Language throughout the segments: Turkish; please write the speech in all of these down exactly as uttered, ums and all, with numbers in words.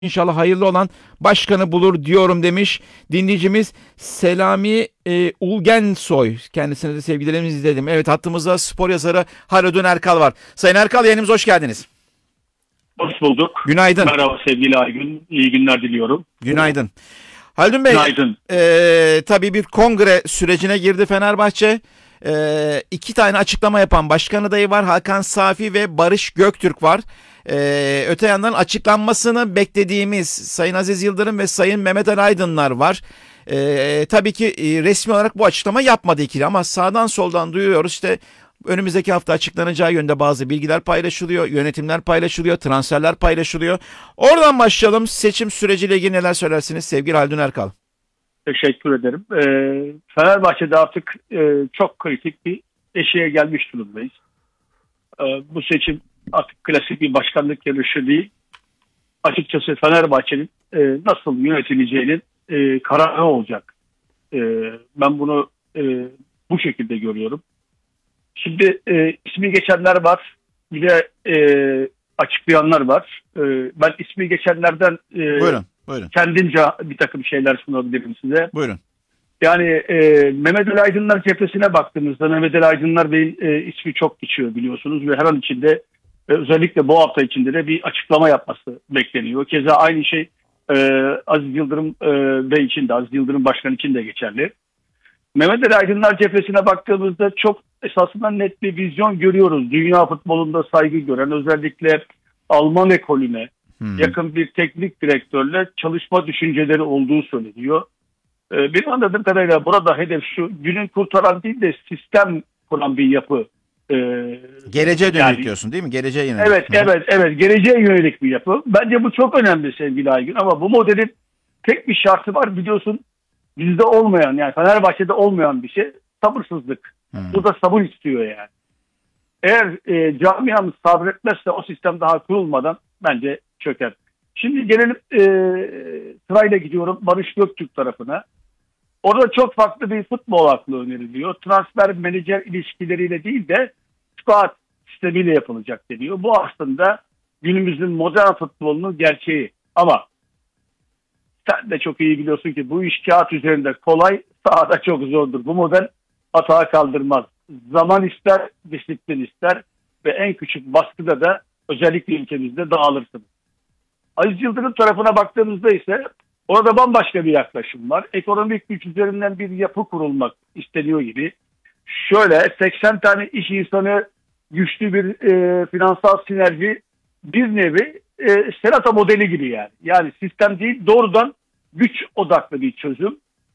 İnşallah hayırlı olan başkanı bulur diyorum demiş dinleyicimiz Selami e, Ulgensoy. Kendisine de sevgilerimizi izledim. Evet, hattımızda spor yazarı Haldun Erkal var. Sayın Erkal, yayınımıza hoş geldiniz. Hoş bulduk. Günaydın. Merhaba sevgili Aygün. İyi günler diliyorum. Günaydın. Haldun Bey, Günaydın. E, tabii bir kongre sürecine girdi Fenerbahçe. E, iki tane açıklama yapan başkan adayı var. Hakan Safi ve Barış Göktürk var. Ee, öte yandan açıklanmasını beklediğimiz Sayın Aziz Yıldırım ve Sayın Mehmet Ali Aydınlar var. Ee, tabii ki e, resmi olarak bu açıklama yapmadı ikili ama sağdan soldan duyuyoruz. İşte önümüzdeki hafta açıklanacağı yönde bazı bilgiler paylaşılıyor, yönetimler paylaşılıyor, transferler paylaşılıyor. Oradan başlayalım. Seçim süreciyle ilgili neler söylersiniz sevgili Haldun Erkal? Teşekkür ederim. Ee, Fenerbahçe'de artık e, çok kritik bir eşiğe gelmiş durumdayız. Ee, bu seçim artık klasik bir başkanlık yarışı değil. Açıkçası Fenerbahçe'nin e, nasıl yönetileceğinin e, kararı olacak. E, ben bunu e, bu şekilde görüyorum. Şimdi e, ismi geçenler var. Bir de e, açıklayanlar var. E, ben ismi geçenlerden e, Buyurun, buyurun. kendimce bir takım şeyler sunabilirim size. Buyurun. Yani e, Mehmet Ali Aydınlar cephesine baktığımızda Mehmet Ali Aydınlar Bey'in e, ismi çok geçiyor biliyorsunuz ve her an içinde e, özellikle bu hafta içinde de bir açıklama yapması bekleniyor. Keza aynı şey e, Aziz Yıldırım e, Bey için de, Aziz Yıldırım Başkan için de geçerli. Mehmet Ali Aydınlar cephesine baktığımızda çok esasında net bir vizyon görüyoruz. Dünya futbolunda saygı gören, özellikle Alman ekolüne hmm. yakın bir teknik direktörle çalışma düşünceleri olduğu söyleniyor. Ee, benim anladığım kadarıyla burada hedef şu, günün kurtaran değil de sistem kuran bir yapı. Ee, Geleceğe dönük yani, diyorsun değil mi? Geleceğe yönelik. Evet, Hı. evet, evet. Geleceğe yönelik bir yapı. Bence bu çok önemli sevgili Aygün ama bu modelin tek bir şartı var biliyorsun. Bizde olmayan, yani Fenerbahçe'de olmayan bir şey sabırsızlık. Hmm. Bu da sabır istiyor yani. Eğer e, camiamız sabretmezse o sistem daha kurulmadan bence çöker. Şimdi gelelim e, sırayla gidiyorum Barış Göktürk tarafına. Orada çok farklı bir futbol aklı öneriliyor. Transfer menajer ilişkileriyle değil de scout sistemiyle yapılacak deniyor. Bu aslında günümüzün modern futbolunun gerçeği. Ama sen de çok iyi biliyorsun ki bu iş kağıt üzerinde kolay, sahada çok zordur. Bu model hata kaldırmaz. Zaman ister, disiplin ister ve en küçük baskıda da özellikle ülkemizde dağılırsınız. Aziz Yıldırım tarafına baktığımızda ise orada bambaşka bir yaklaşım var. Ekonomik güç üzerinden bir yapı kurulmak isteniyor gibi. Şöyle seksen tane iş insanı, güçlü bir e, finansal sinerji, bir nevi e, Serata modeli gibi yani. Yani sistem değil, doğrudan güç odaklı bir çözüm.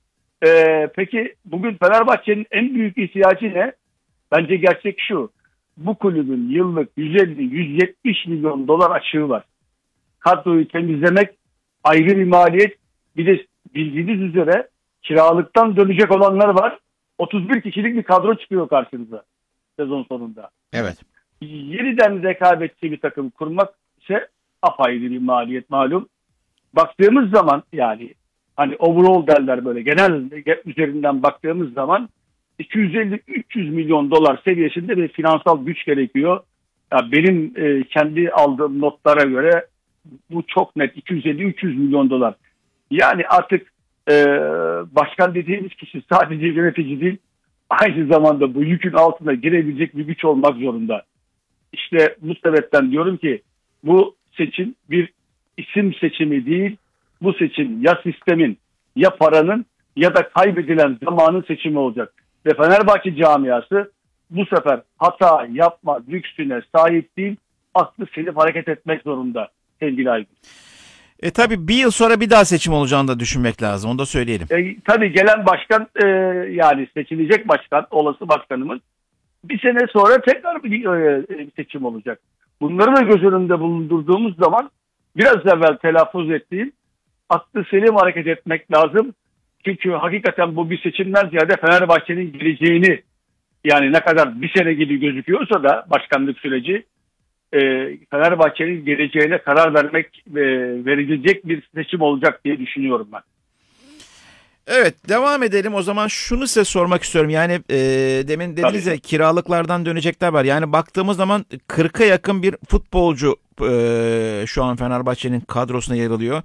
E, peki bugün Fenerbahçe'nin en büyük ihtiyacı ne? Bence gerçek şu. Bu kulübün yıllık yüz elli yüz yetmiş milyon dolar açığı var. Kadroyu temizlemek ayrı bir maliyet. Bir de bildiğiniz üzere kiralıktan dönecek olanlar var. otuz bir kişilik bir kadro çıkıyor karşınıza sezon sonunda. Evet. Yeniden rekabetçi bir takım kurmak ise apayrı bir maliyet malum. Baktığımız zaman yani hani overall derler böyle genel üzerinden baktığımız zaman iki yüz elli üç yüz milyon dolar seviyesinde bir finansal güç gerekiyor. Ya benim e, kendi aldığım notlara göre bu çok net iki yüz elli üç yüz milyon dolar. Yani artık e, başkan dediğimiz kişi sadece yönetici değil, aynı zamanda bu yükün altına girebilecek bir güç olmak zorunda. İşte bu sebepten diyorum ki bu seçim bir isim seçimi değil, bu seçim ya sistemin, ya paranın ya da kaybedilen zamanın seçimi olacak. Ve Fenerbahçe camiası bu sefer hata yapma lüksüne sahip değil, aklı selip hareket etmek zorunda sevgili Aygün. E tabii bir yıl sonra bir daha seçim olacağını da düşünmek lazım. Onu da söyleyelim. E, tabii gelen başkan e, yani seçilecek başkan, olası başkanımız bir sene sonra tekrar bir e, seçim olacak. Bunları da göz önünde bulundurduğumuz zaman biraz evvel telaffuz ettiğim aklı selim hareket etmek lazım. Çünkü hakikaten bu bir seçimden ziyade Fenerbahçe'nin geleceğini, yani ne kadar bir sene gibi gözüküyorsa da başkanlık süreci e, Fenerbahçe'nin geleceğine karar vermek e, verilecek bir seçim olacak diye düşünüyorum ben. Evet, devam edelim. O zaman şunu size sormak istiyorum. Yani e, demin dediniz Tabii. ya, kiralıklardan dönecekler var. Yani baktığımız zaman kırka yakın bir futbolcu e, şu an Fenerbahçe'nin kadrosuna yer alıyor.